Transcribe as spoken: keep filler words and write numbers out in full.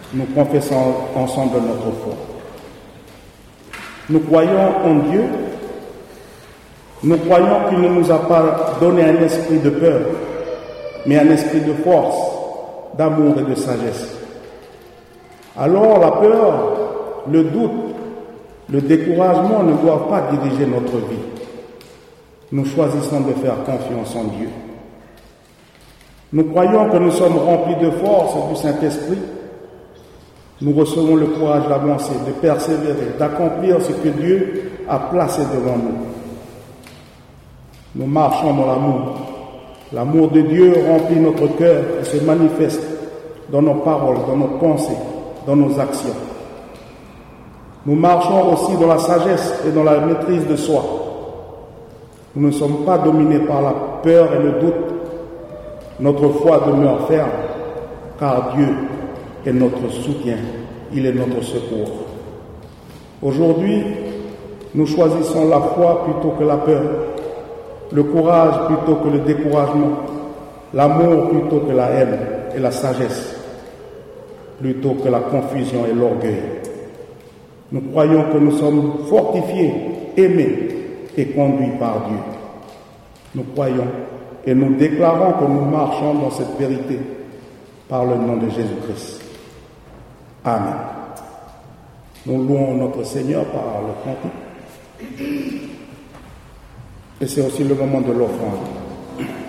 nous confessons ensemble notre foi. Nous croyons en Dieu. Nous croyons qu'il ne nous a pas donné un esprit de peur, mais un esprit de force, d'amour et de sagesse. Alors la peur, le doute, le découragement ne doivent pas diriger notre vie. Nous choisissons de faire confiance en Dieu. Nous croyons que nous sommes remplis de force du Saint-Esprit. Nous recevons le courage d'avancer, de persévérer, d'accomplir ce que Dieu a placé devant nous. Nous marchons dans l'amour. L'amour de Dieu remplit notre cœur et se manifeste dans nos paroles, dans nos pensées, dans nos actions. Nous marchons aussi dans la sagesse et dans la maîtrise de soi. Nous ne sommes pas dominés par la peur et le doute. Notre foi demeure ferme, car Dieu est notre soutien, il est notre secours. Aujourd'hui, nous choisissons la foi plutôt que la peur, le courage plutôt que le découragement, l'amour plutôt que la haine et la sagesse, plutôt que la confusion et l'orgueil. Nous croyons que nous sommes fortifiés, aimés et conduits par Dieu. Nous croyons et nous déclarons que nous marchons dans cette vérité par le nom de Jésus-Christ. Amen. Nous louons notre Seigneur par le cantique. Et c'est aussi le moment de l'offrande.